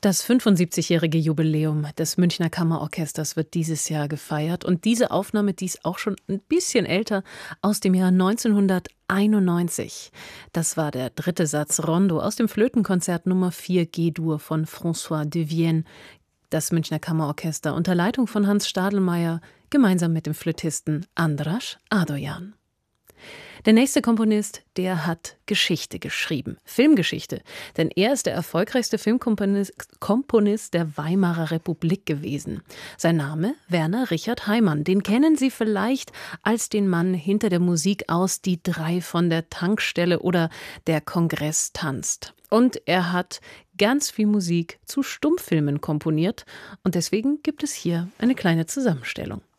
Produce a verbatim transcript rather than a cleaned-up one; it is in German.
Das fünfundsiebzigjährige Jubiläum des Münchner Kammerorchesters wird dieses Jahr gefeiert. Und diese Aufnahme, die ist auch schon ein bisschen älter, aus dem Jahr neunzehnhunderteinundneunzig. Das war der dritte Satz Rondo aus dem Flötenkonzert Nummer vier G-Dur von François de Vienne. Das Münchner Kammerorchester unter Leitung von Hans Stadelmeier, gemeinsam mit dem Flötisten Andras Adoyan. Der nächste Komponist, der hat Geschichte geschrieben, Filmgeschichte. Denn er ist der erfolgreichste Filmkomponist Komponist der Weimarer Republik gewesen. Sein Name Werner Richard Heimann. Den kennen Sie vielleicht als den Mann hinter der Musik aus Die drei von der Tankstelle oder Der Kongress tanzt. Und er hat ganz viel Musik zu Stummfilmen komponiert. Und deswegen gibt es hier eine kleine Zusammenstellung.